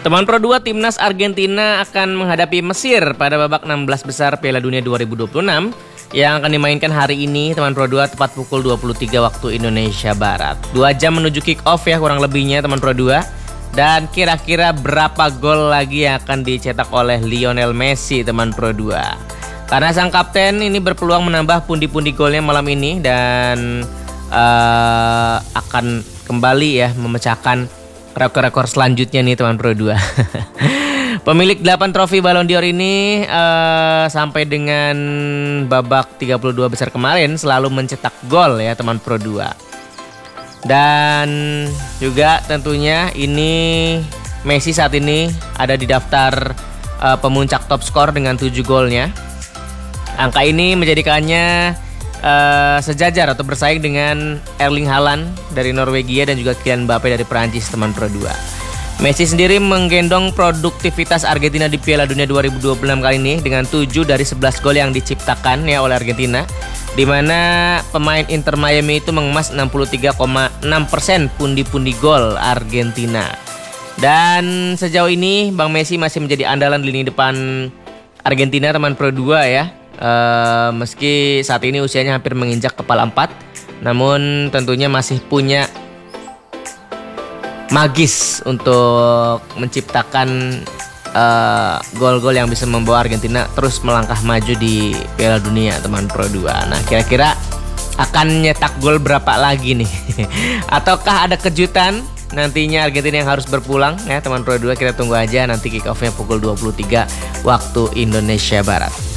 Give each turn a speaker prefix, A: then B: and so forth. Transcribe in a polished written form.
A: Teman Pro 2, timnas Argentina akan menghadapi Mesir pada babak 16 besar Piala Dunia 2026 yang akan dimainkan hari ini, teman Pro 2, tepat pukul 23 waktu Indonesia Barat. 2 jam menuju kick off ya kurang lebihnya, teman Pro 2. Dan kira-kira berapa gol lagi yang akan dicetak oleh Lionel Messi, teman Pro 2? Karena sang kapten ini berpeluang menambah pundi-pundi golnya malam ini dan akan kembali ya memecahkan rekor-rekor selanjutnya nih, teman Pro 2. Pemilik 8 trofi Ballon d'Or ini sampai dengan babak 32 besar kemarin selalu mencetak gol ya, teman Pro 2. Dan juga tentunya ini Messi saat ini ada di daftar pemuncak top skor dengan 7 golnya. Angka ini menjadikannya sejajar atau bersaing dengan Erling Haaland dari Norwegia dan juga Kylian Mbappe dari Prancis, teman Pro 2. Messi sendiri menggendong produktivitas Argentina di Piala Dunia 2026 kali ini dengan 7 dari 11 gol yang diciptakan ya oleh Argentina, di mana pemain Inter Miami itu mengemas 63,6% pundi-pundi gol Argentina. Dan sejauh ini Bang Messi masih menjadi andalan lini depan Argentina, teman Pro 2 ya. Meski saat ini usianya hampir menginjak kepala 4, namun tentunya masih punya magis untuk menciptakan gol-gol yang bisa membawa Argentina terus melangkah maju di Piala Dunia, teman Pro 2. Nah, kira-kira akan nyetak gol berapa lagi nih? Ataukah ada kejutan nantinya Argentina yang harus berpulang ya, teman Pro 2? Kita tunggu aja nanti kick off-nya pukul 23 waktu Indonesia Barat.